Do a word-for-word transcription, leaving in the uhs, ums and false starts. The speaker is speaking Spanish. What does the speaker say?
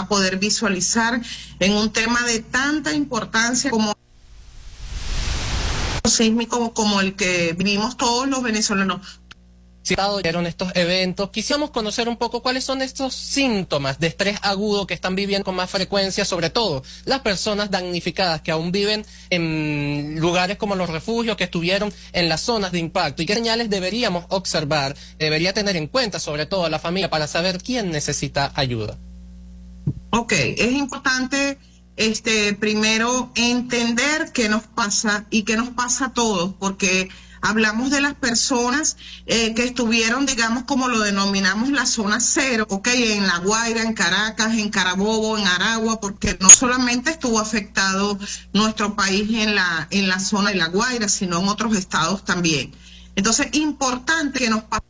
poder visualizar en un tema de tanta importancia como sísmico como el que vivimos todos los venezolanos. Dieron estos eventos, quisiéramos conocer un poco cuáles son estos síntomas de estrés agudo que están viviendo con más frecuencia, sobre todo las personas damnificadas que aún viven en lugares como los refugios, que estuvieron en las zonas de impacto, y qué señales deberíamos observar, debería tener en cuenta sobre todo la familia para saber quién necesita ayuda. Ok, es importante este primero entender qué nos pasa y qué nos pasa a todos, porque hablamos de las personas eh, que estuvieron, digamos, como lo denominamos la zona cero, ok, en La Guaira, en Caracas, en Carabobo, en Aragua, porque no solamente estuvo afectado nuestro país en la, en la zona de La Guaira, sino en otros estados también. Entonces, importante que nos pase